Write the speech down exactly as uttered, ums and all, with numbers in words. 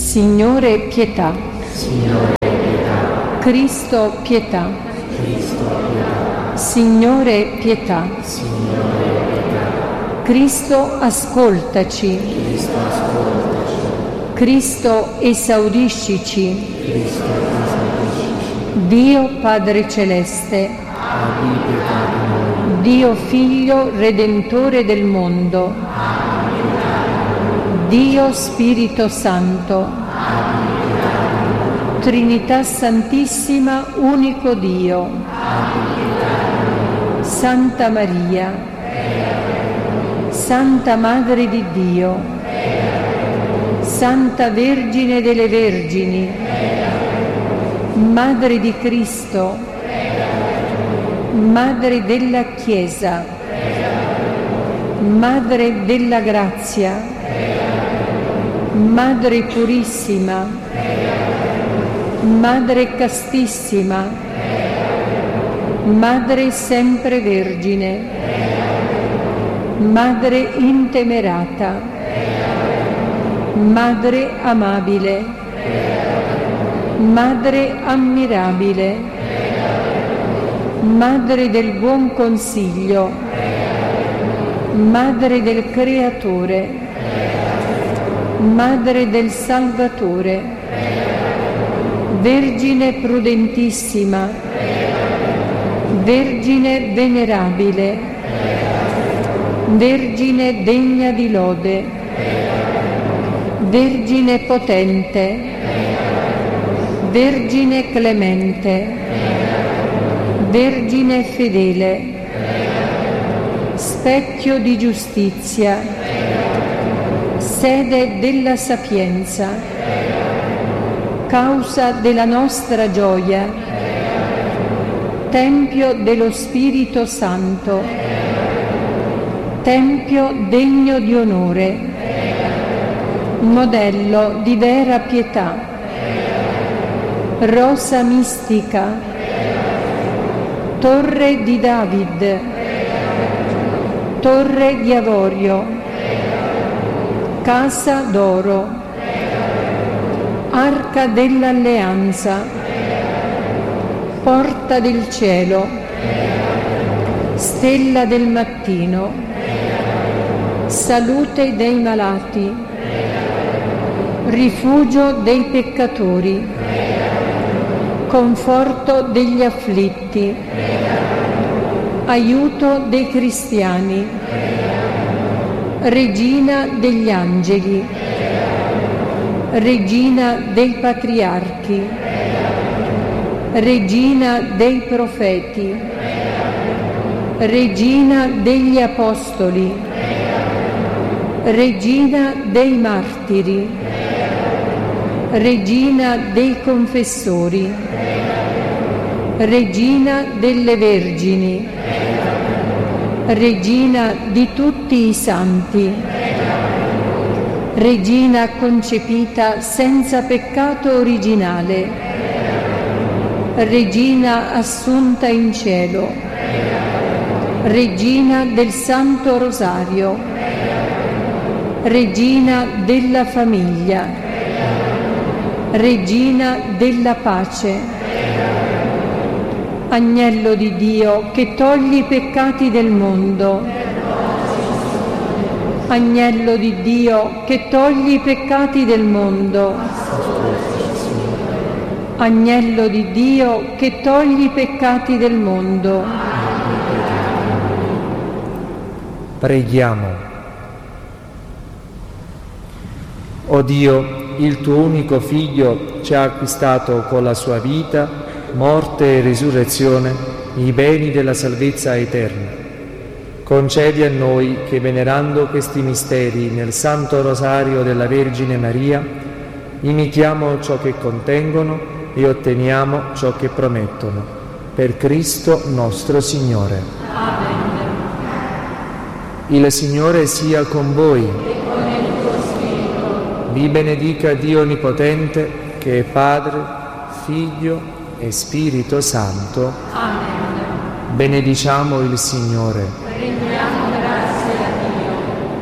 Signore pietà. Signore pietà. Cristo pietà. Cristo pietà. Signore pietà. Signore pietà. Cristo ascoltaci. Cristo ascoltaci. Cristo esaudiscici. Cristo esaudiscici. Dio Padre Celeste, Abbi pietà di noi. Dio Figlio Redentore del mondo, Dio Spirito Santo, Trinità Santissima, unico Dio, Santa Maria, Santa Madre di Dio, Santa Vergine delle Vergini, Madre di Cristo, Madre della Chiesa, Madre della Grazia, Madre Purissima, Madre Castissima, Madre Sempre Vergine, Madre Intemerata, Madre Amabile, Madre Ammirabile, Madre del Buon Consiglio, Madre del Creatore, Madre del Salvatore, Vergine prudentissima, Vergine venerabile, Vergine degna di lode, Vergine potente, Vergine clemente, Vergine fedele, specchio di giustizia, sede della sapienza, causa della nostra gioia, tempio dello Spirito Santo, tempio degno di onore, modello di vera pietà, rosa mistica, torre di David, torre di avorio, casa d'oro, arca dell'alleanza, porta del cielo, stella del mattino, salute dei malati, rifugio dei peccatori, conforto degli afflitti, aiuto dei cristiani, regina degli angeli, regina dei patriarchi, regina dei profeti, regina degli apostoli, regina dei martiri, regina dei confessori, regina delle vergini, regina di tutti i santi, regina concepita senza peccato originale, regina assunta in cielo, regina del Santo Rosario, regina della famiglia, regina della pace, Agnello di Dio che togli i peccati del mondo, Agnello di Dio che togli i peccati del mondo, Agnello di Dio che togli i peccati del mondo. Preghiamo. O Dio, il tuo unico Figlio ci ha acquistato con la sua vita, morte e risurrezione, i beni della salvezza eterna. Concedi a noi che, venerando questi misteri nel Santo Rosario della Vergine Maria, imitiamo ciò che contengono e otteniamo ciò che promettono. Per Cristo nostro Signore. Amen. Il Signore sia con voi. E con il tuo spirito. Vi benedica Dio Onnipotente, che è Padre, Figlio e Spirito Santo. Amen. Benediciamo il Signore.